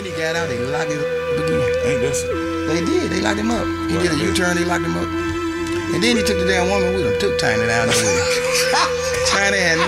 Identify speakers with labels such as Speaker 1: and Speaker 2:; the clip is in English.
Speaker 1: Then he got out, they locked him up again.
Speaker 2: Ain't this?
Speaker 1: They did, they locked him up. He did a U-turn, they locked him up. And then he took the damn woman with him, took Tiny down there with him. Tiny had